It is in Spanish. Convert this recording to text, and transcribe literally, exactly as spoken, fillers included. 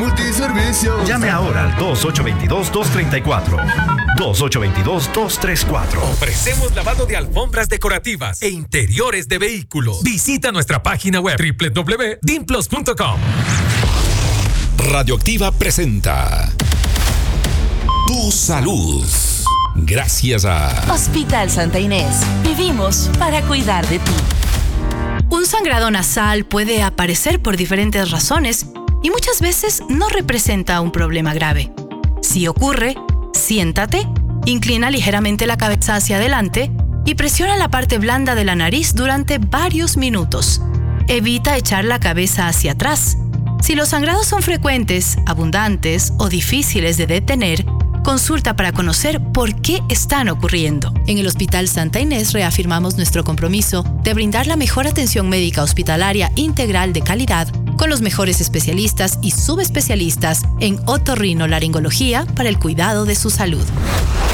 Multiservicios. Llame ahora al dos ocho dos dos, dos tres cuatro. dos ocho dos dos, dos tres cuatro. Ofrecemos lavado de alfombras decorativas e interiores de vehículos. Visita nuestra página web doble u doble u doble u punto dimplos punto com. Radioactiva presenta Tu Salud. Gracias a Hospital Santa Inés. Vivimos para cuidar de ti. Un sangrado nasal puede aparecer por diferentes razones y muchas veces no representa un problema grave. Si ocurre, siéntate, inclina ligeramente la cabeza hacia adelante y presiona la parte blanda de la nariz durante varios minutos. Evita echar la cabeza hacia atrás. Si los sangrados son frecuentes, abundantes o difíciles de detener, consulta para conocer por qué están ocurriendo. En el Hospital Santa Inés reafirmamos nuestro compromiso de brindar la mejor atención médica hospitalaria integral de calidad con los mejores especialistas y subespecialistas en otorrinolaringología para el cuidado de su salud.